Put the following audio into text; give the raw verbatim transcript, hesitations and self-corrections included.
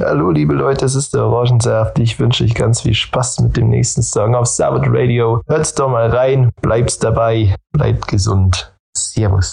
Hallo liebe Leute, es ist der Orangensaft. Ich wünsche euch ganz viel Spaß mit dem nächsten Song auf Sabbath Radio. Hört's doch mal rein, bleibt's dabei, bleibt gesund. Servus.